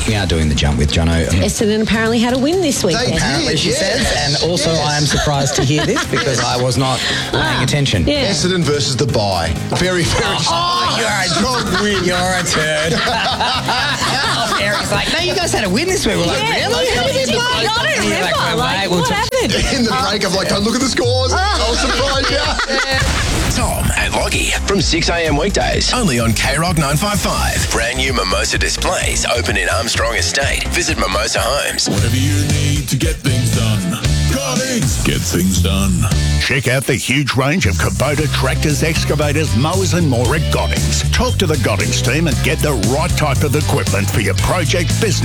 We are doing the jump with Jono. Essendon apparently had a win this weekend. Apparently, she says. And also, I am surprised to hear this because I was not paying attention. Yeah. Essendon versus the bye. Very, very strong win. You're a turd. Eric's like, no, you guys had a win this week. We're like, really? How did you play? I don't remember. What happened? In the break, I'm like, don't look at the scores. I'll surprise you. Tom and Lockie from 6 a.m. weekdays. Only on K-Rock 955. Brand new Mimosa displays open in Armstrong Estate. Visit Mimosa Homes. Whatever you need to get things done. Guardings, get things done. Check out the huge range of Kubota tractors, excavators, mowers and more at Goddings. Talk to the Goddings team and get the right type of equipment for your project, business